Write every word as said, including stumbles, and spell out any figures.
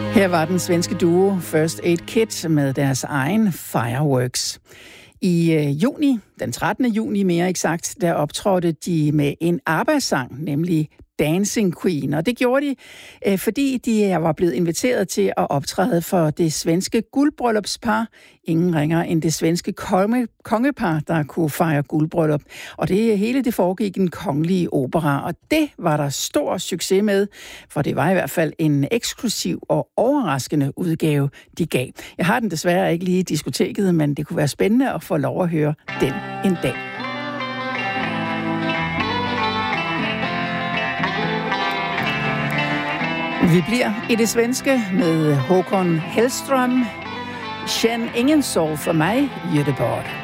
Her var den svenske duo First Aid Kit med deres egen Fireworks. I øh, juni, den trettende juni mere eksakt, der optrådte de med en ABBA-sang, nemlig Dancing Queen. Og det gjorde de, øh, fordi de var blevet inviteret til at optræde for det svenske guldbryllupspar. Ingen ringer end det svenske konge, kongepar, der kunne fejre guldbryllup. Og det hele det foregik i den kongelige opera, og det var der stor succes med, for det var i hvert fald en eksklusiv og overraskende udgave, de gav. Jeg har den desværre ikke lige i diskoteket, men det kunne være spændende at få lov at høre den en dag. Vi bliver i det svenske med Håkon Hellström. Känn ingen sorg för mig, Göteborg.